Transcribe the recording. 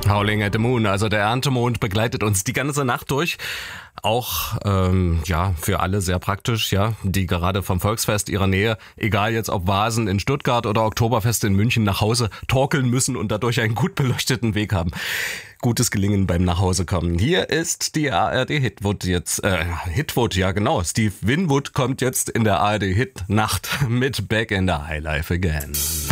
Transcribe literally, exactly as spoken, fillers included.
Howling at the Moon, also der Erntemond begleitet uns die ganze Nacht durch. Auch ähm, ja für alle sehr praktisch, ja, die gerade vom Volksfest ihrer Nähe, egal jetzt ob Vasen in Stuttgart oder Oktoberfest in München, nach Hause torkeln müssen und dadurch einen gut beleuchteten Weg haben. Gutes Gelingen beim Nachhausekommen. Hier ist die A R D Hitwood jetzt, äh, Hitwood, ja genau. Steve Winwood kommt jetzt in der A R D Hit Nacht mit Back in the Highlife Again.